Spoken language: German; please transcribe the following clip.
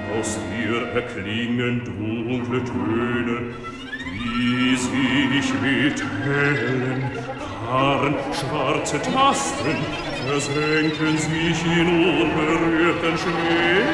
Aus ihr erklingen dunkle Töne, die sich mit hellen Haaren, schwarze Tasten versenken sich in unberührten Schnee.